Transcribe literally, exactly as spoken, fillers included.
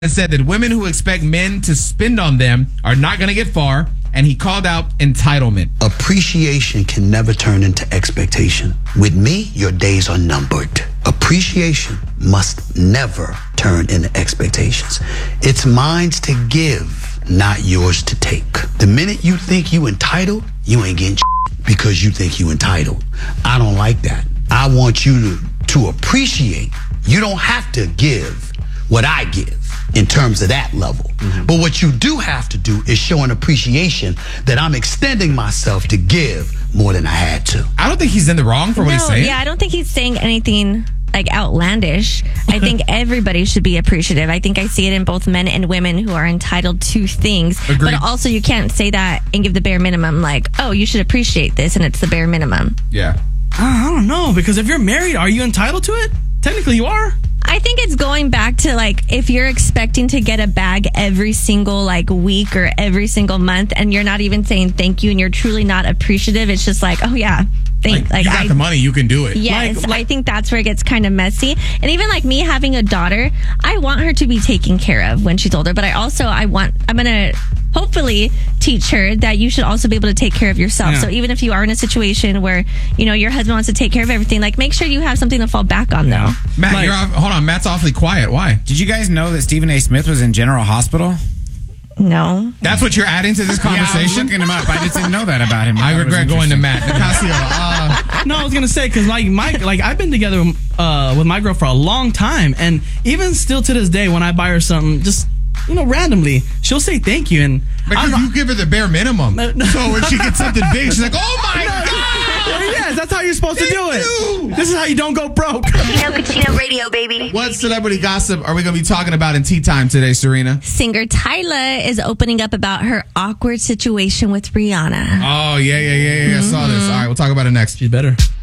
said that women who expect men to spend on them are not going to get far, and he called out entitlement. Appreciation can never turn into expectation. With me, your days are numbered. Appreciation must never turn into expectations. It's mine to give, not yours to take. The minute you think you entitled, you ain't getting because you think you entitled. I don't like that. I want you to, to appreciate. You don't have to give what I give in terms of that level. Mm-hmm. But what you do have to do is show an appreciation that I'm extending myself to give more than I had to. I don't think he's in the wrong for what no, he's saying. Yeah, I don't think he's saying anything like outlandish. I think everybody should be appreciative. I think I see it in both men and women who are entitled to things. Agreed. But also you can't say that and give the bare minimum like, oh, you should appreciate this and it's the bare minimum. Yeah. I don't know, because if you're married, are you entitled to it? Technically you are. I think it's going back to like if you're expecting to get a bag every single like week or every single month and you're not even saying thank you and you're truly not appreciative, it's just like, oh yeah, thank Like, like you got I, the money, you can do it. Yes, Like- I think that's where it gets kind of messy. And even like me having a daughter, I want her to be taken care of when she's older, but I also I want I'm going to hopefully teach her that you should also be able to take care of yourself. Yeah. So even if you are in a situation where, you know, your husband wants to take care of everything, like make sure you have something to fall back on though. Matt, Like- you're off, hold on. Matt's awfully quiet. Why? Did you guys know that Stephen A. Smith was in General Hospital? No. That's what you're adding to this Yeah, I was conversation? looking him up. I just didn't know that about him. I thought it was regret going to interesting. Matt. Nicasio, uh, No, I was gonna say because like my like I've been together uh, with my girl for a long time, and even still to this day, when I buy her something, just you know, randomly, she'll say thank you, and I because don't know- you give her the bare minimum. No, no. So when she gets something big, she's like, oh my God! Well, yes, that's how you're supposed to do it. you. This is how you don't go broke. Chino Cucino Radio, baby. What celebrity gossip are we going to be talking about in tea time today, Serena? Singer Tyla is opening up about her awkward situation with Rihanna. Oh, yeah, yeah, yeah, yeah. I saw this. All right, we'll talk about it next. She's better.